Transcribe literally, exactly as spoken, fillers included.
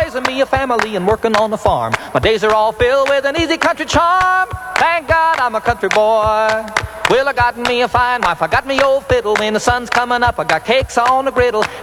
raising me a family and working on the farm. My days are all filled with an easy country charm. Thank God I'm a country boy. Well, I got me a fine wife, I got me old fiddle. When the sun's coming up, I got cakes on the griddle.